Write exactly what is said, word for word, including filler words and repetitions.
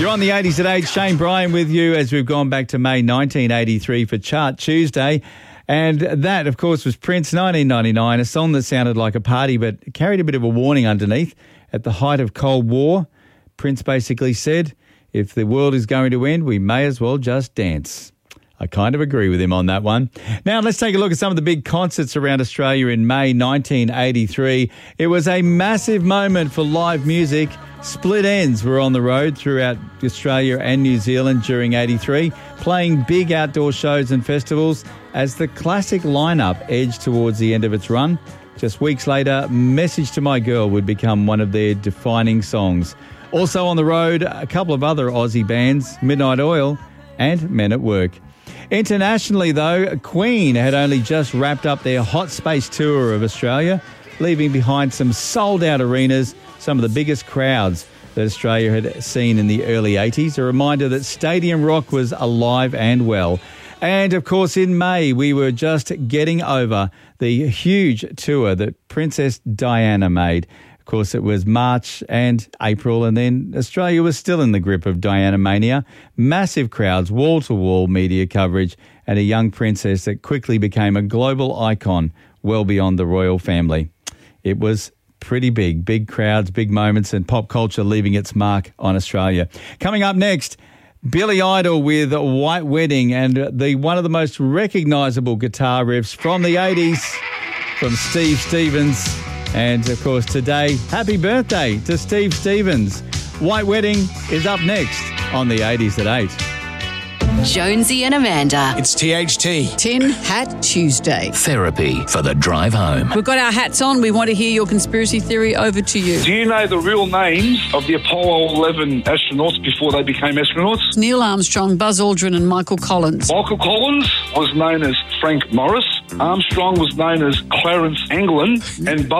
You're on the eighties at eight. Shane Bryan with you as we've gone back to May nineteen eighty-three for Chart Tuesday. And that, of course, was Prince, nineteen ninety-nine, a song that sounded like a party but carried a bit of a warning underneath. At the height of Cold War, Prince basically said, if the world is going to end, we may as well just dance. I kind of agree with him on that one. Now, let's take a look at some of the big concerts around Australia in May nineteen eighty-three. It was a massive moment for live music. Split Enz were on the road throughout Australia and New Zealand during eighty-three, playing big outdoor shows and festivals as the classic lineup edged towards the end of its run. Just weeks later, Message to My Girl would become one of their defining songs. Also on the road, a couple of other Aussie bands, Midnight Oil and Men at Work. Internationally, though, Queen had only just wrapped up their Hot Space tour of Australia, leaving behind some sold-out arenas, some of the biggest crowds that Australia had seen in the early eighties. A reminder that Stadium Rock was alive and well. And, of course, in May, we were just getting over the huge tour that Princess Diana made. Of course, it was March and April, and then Australia was still in the grip of Diana mania. Massive crowds, wall-to-wall media coverage, and a young princess that quickly became a global icon well beyond the royal family. It was pretty big, big crowds, big moments, and pop culture leaving its mark on Australia. Coming up next, Billy Idol with White Wedding and the one of the most recognisable guitar riffs from the eighties from Steve Stevens. And, of course, today, happy birthday to Steve Stevens. White Wedding is up next on the eighties at eight. Jonesy and Amanda. It's T H T. Tin Hat Tuesday. Therapy for the drive home. We've got our hats on. We want to hear your conspiracy theory. Over to you. Do you know the real names of the Apollo eleven astronauts before they became astronauts? Neil Armstrong, Buzz Aldrin and Michael Collins. Michael Collins was known as Frank Morris. Armstrong was known as Clarence Anglin. And Buzz